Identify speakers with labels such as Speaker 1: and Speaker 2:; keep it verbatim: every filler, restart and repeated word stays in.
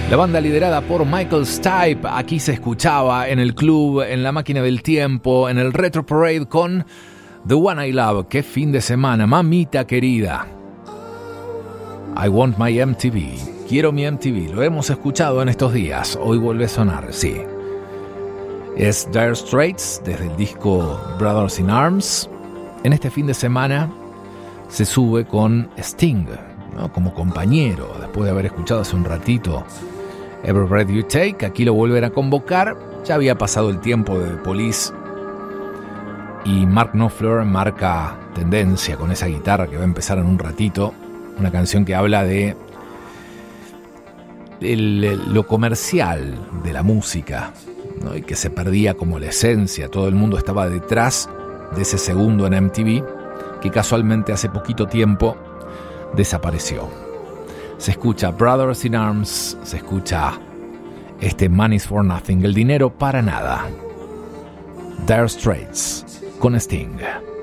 Speaker 1: La banda liderada por Michael Stipe aquí se escuchaba en el club, en la máquina del tiempo, en el Retro Parade con The One I Love. ¡Qué fin de semana, mamita querida! I Want My M T V. Quiero mi M T V. Lo hemos escuchado en estos días. Hoy vuelve a sonar, sí. Es Dire Straits desde el disco Brothers in Arms. En este fin de semana se sube con Sting, ¿no? Como compañero, después de haber escuchado hace un ratito Every Breath You Take. Aquí lo vuelven a convocar. Ya había pasado el tiempo de The Police y Mark Knopfler marca tendencia con esa guitarra que va a empezar en un ratito. Una canción que habla de el, lo comercial de la música, ¿no? Y que se perdía como la esencia. Todo el mundo estaba detrás de ese segundo en M T V que casualmente hace poquito tiempo desapareció. Se escucha Brothers in Arms, se escucha este Money's for Nothing, el dinero para nada. Dire Straits con Sting.